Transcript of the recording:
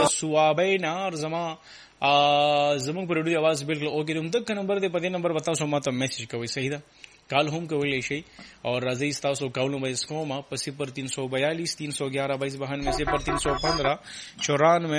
सुआबे नार जमा زمونږ په ریډیو आवाज بالکل اوګې دوم دغه نمبر دی په دې نمبر وتاو سو ماته میسج کوي صحیح ده کال هم کولی شي اور راځي تاسو کالو مې اسکوما په 0342 311 2292 پر 315 94